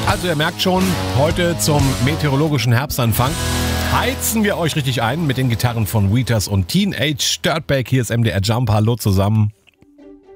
Also ihr merkt schon, heute zum meteorologischen Herbstanfang heizen wir euch richtig ein mit den Gitarren von Wheatus und Teenage Dirtbag. Hier ist MDR Jump. Hallo zusammen.